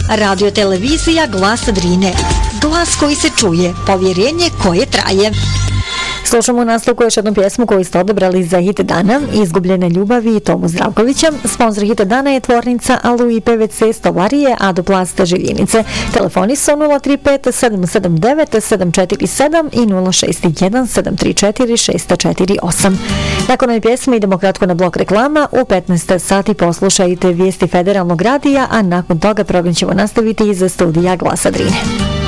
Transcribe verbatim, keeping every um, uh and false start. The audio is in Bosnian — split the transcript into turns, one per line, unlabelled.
Radio televizija Glas Drine. Glas koji se čuje, povjerenje koje traje.
Slušamo u nastavku još jednu pjesmu koju ste odabrali za hit dana, Izgubljene ljubavi i Tomu Zdravkovića. Sponsor hita dana je tvornica Alu i P V C stolarije Adoplasta Živinice. Telefoni su nula tri pet sedam sedam devet sedam četiri sedam i nula šest jedan sedam tri četiri šest četiri osam. Nakon ove pjesme idemo kratko na blok reklama. U petnaest sati poslušajte vijesti Federalnog radija, a nakon toga program ćemo nastaviti iz studija Glasa Drine.